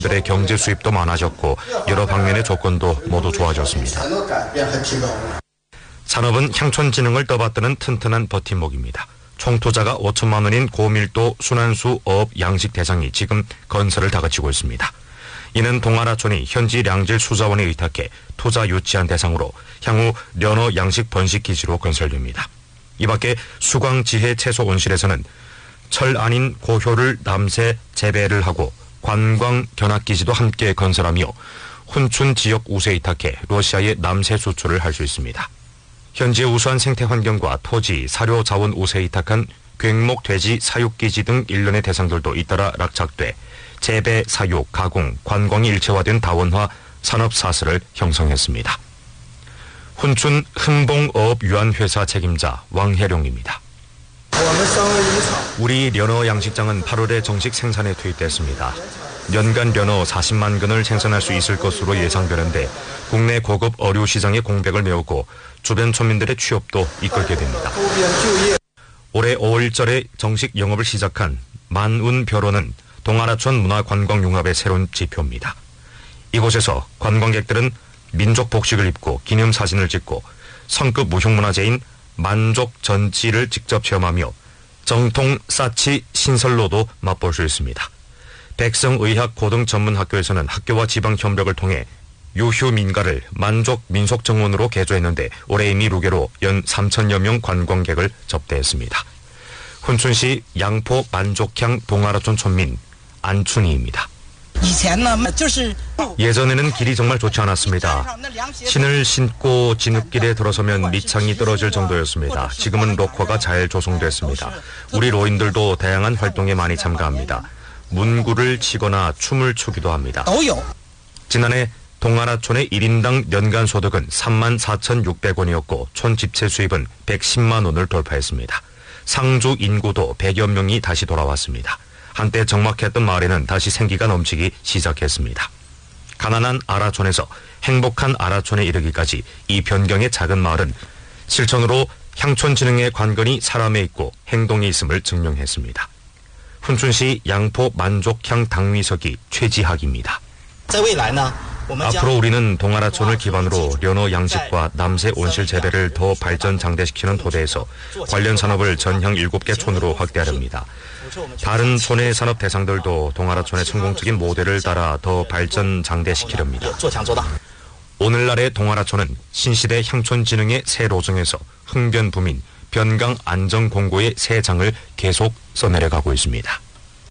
들의 경제 수입도 많아졌고 여러 방면의 조건도 모두 좋아졌습니다. 산업은 향촌진흥을 떠받드는 튼튼한 버팀목입니다. 총 투자가 5천만 원인 고밀도 순환수 어업 양식 대상이 지금 건설을 다그치고 있습니다. 이는 동아라촌이 현지 량질 수자원에 의탁해 투자 유치한 대상으로 향후 연어 양식 번식 기지로 건설됩니다. 이 밖에 수광지혜 채소 온실에서는 철 아닌 고효를 남새 재배를 하고 관광 견학기지도 함께 건설하며 훈춘 지역 우세에 의탁해 러시아의 남새 수출을 할 수 있습니다. 현지의 우수한 생태 환경과 토지, 사료 자원 우세에 의탁한 괭목 돼지 사육기지 등 일련의 대상들도 잇따라 락착돼 재배, 사육, 가공, 관광이 일체화된 다원화 산업사슬을 형성했습니다. 훈춘 흥봉어업유한회사 책임자 왕혜룡입니다. 우리 연어 양식장은 8월에 정식 생산에 투입됐습니다. 연간 연어 40만 근을 생산할 수 있을 것으로 예상되는데 국내 고급 어류 시장의 공백을 메우고 주변村민들의 취업도 이끌게 됩니다. 올해 5월절에 정식 영업을 시작한 만운별원은 동아라촌 문화관광융합의 새로운 지표입니다. 이곳에서 관광객들은 민족 복식을 입고 기념사진을 찍고 성급 무형문화재인 만족전지를 직접 체험하며 정통 싸치 신설로도 맛볼 수 있습니다. 백성의학고등전문학교에서는 학교와 지방 협력을 통해 유휴민가를 만족 민속정원으로 개조했는데 올해 이미 루게로 연 3천여 명 관광객을 접대했습니다. 훈춘시 양포 만족향 동아라촌 촌민 안춘희입니다. 예전에는 길이 정말 좋지 않았습니다. 신을 신고 진흙길에 들어서면 밑창이 떨어질 정도였습니다. 지금은 록화가 잘 조성됐습니다. 우리 로인들도 다양한 활동에 많이 참가합니다. 문구를 치거나 춤을 추기도 합니다. 지난해 동아라촌의 1인당 연간 소득은 34,600원이었고 촌 집세 수입은 110만 원을 돌파했습니다. 상주 인구도 100여 명이 다시 돌아왔습니다. 한때 적막했던 마을에는 다시 생기가 넘치기 시작했습니다. 가난한 아라촌에서 행복한 아라촌에 이르기까지 이 변경의 작은 마을은 실천으로 향촌진흥의 관건이 사람에 있고 행동에 있음을 증명했습니다. 훈춘시 양포 만족향 당위서기 최지학입니다. 앞으로 우리는 동아라촌을 기반으로 연어 양식과 남새 온실 재배를 더 발전 장대시키는 토대에서 관련 산업을 전향 7개 촌으로 확대하렵니다. 다른 촌의 산업 대상들도 동아라촌의 성공적인 모델을 따라 더 발전 장대시키렵니다. 오늘날의 동아라촌은 신시대 향촌진흥의 새 로정에서 흥변부민, 변강 안정공고의 새 장을 계속 써내려가고 있습니다.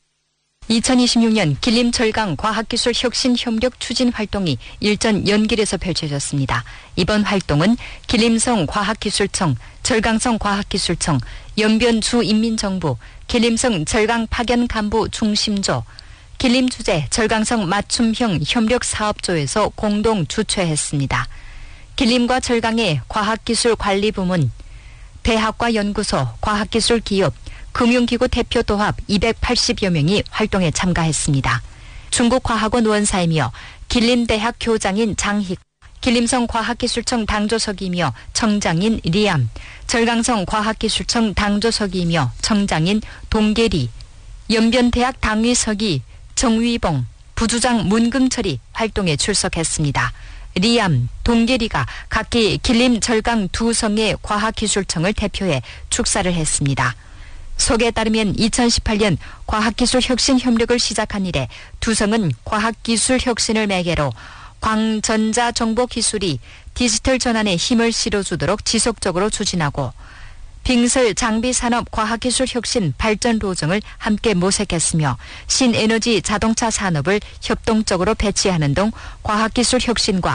2026년 길림철강 과학기술 혁신 협력 추진 활동이 일전 연길에서 펼쳐졌습니다. 이번 활동은 길림성 과학기술청, 절강성 과학기술청, 연변주인민정부, 길림성 절강 파견 간부 중심조, 길림주재 절강성 맞춤형 협력사업조에서 공동 주최했습니다. 길림과 절강의 과학기술관리부문, 대학과 연구소, 과학기술기업, 금융기구 대표 도합 280여 명이 활동에 참가했습니다. 중국과학원 원사이며 길림대학 교장인 장희, 길림성 과학기술청 당조석이며 청장인 리암, 절강성 과학기술청 당조석이며 청장인 동계리, 연변대학 당위석이 정위봉, 부주장 문금철이 활동에 출석했습니다. 리암, 동계리가 각기 길림 절강 두 성의 과학기술청을 대표해 축사를 했습니다. 속에 따르면 2018년 과학기술 혁신 협력을 시작한 이래 두 성은 과학기술 혁신을 매개로 광전자정보기술이 디지털 전환에 힘을 실어주도록 지속적으로 추진하고 빙설 장비산업 과학기술 혁신 발전 로정을 함께 모색했으며 신에너지 자동차 산업을 협동적으로 배치하는 등 과학기술 혁신과